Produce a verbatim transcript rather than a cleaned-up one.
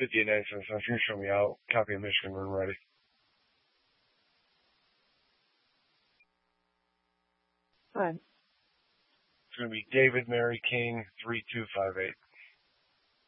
fifty-nine cents. If you show me out, copy of Michigan when ready. Fine. It's going to be David Mary King, three two five eight.